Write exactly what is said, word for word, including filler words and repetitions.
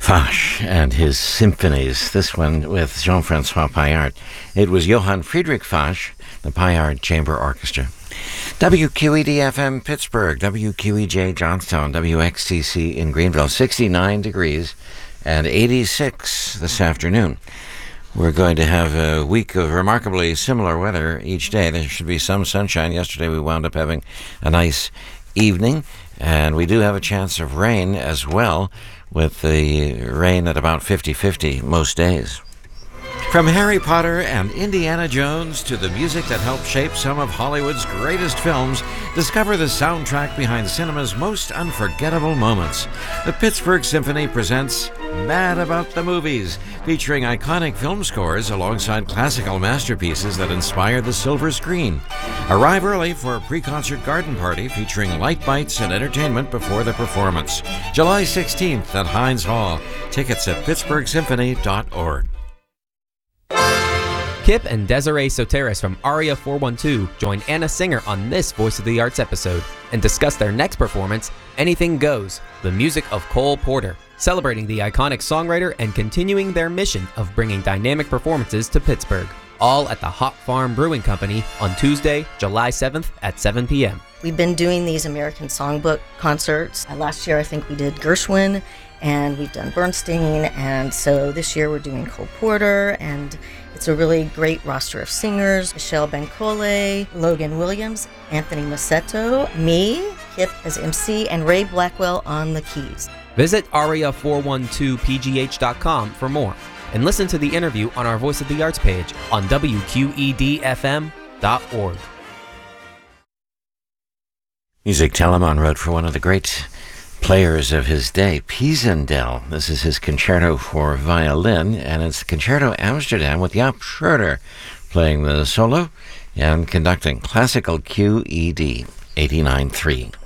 Fache and his symphonies, this one with Jean-Francois Paillard. It was Johann Friedrich Fache, the Paillard Chamber Orchestra. W Q E D F M Pittsburgh, W Q E J Johnstown, W X T C in Greenville, sixty-nine degrees and eighty-six this afternoon. We're going to have a week of remarkably similar weather each day. There should be some sunshine. Yesterday we wound up having a nice evening, and we do have a chance of rain as well, with the rain at about fifty-fifty most days. From Harry Potter and Indiana Jones to the music that helped shape some of Hollywood's greatest films, discover the soundtrack behind cinema's most unforgettable moments. The Pittsburgh Symphony presents Mad About the Movies, featuring iconic film scores alongside classical masterpieces that inspired the silver screen. Arrive early for a pre-concert garden party featuring light bites and entertainment before the performance. July sixteenth at Heinz Hall. Tickets at pittsburgh symphony dot org. Kip and Desiree Soteris from Aria four one two join Anna Singer on this Voice of the Arts episode and discuss their next performance, Anything Goes, the music of Cole Porter, celebrating the iconic songwriter and continuing their mission of bringing dynamic performances to Pittsburgh. All at the Hop Farm Brewing Company on Tuesday, July seventh at seven p.m. We've been doing these American Songbook concerts. Uh, last year I think we did Gershwin, and we've done Bernstein, and so this year we're doing Cole Porter, and it's a really great roster of singers: Michelle Bencole, Logan Williams, Anthony Massetto, me, Kip as M C, and Ray Blackwell on the keys. Visit aria four one two p g h dot com for more, and listen to the interview on our Voice of the Arts page on w q e d f m dot org. Music Telemann wrote for one of the great players of his day, Pisendel. This is his concerto for violin, and it's Concerto Amsterdam with Jaap Schroeder playing the solo and conducting. Classical Q E D eighty-nine point three.